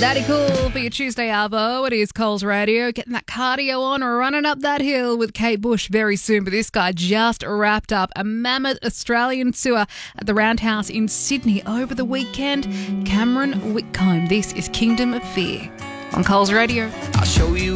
Daddy Cool for your Tuesday Arvo. It is Coles Radio. Getting that cardio on, running up that hill with Kate Bush very soon. But this guy just wrapped up a mammoth Australian tour at the Roundhouse in Sydney over the weekend. Cameron Whitcomb. This is Kingdom of Fear on Coles Radio. I'll show you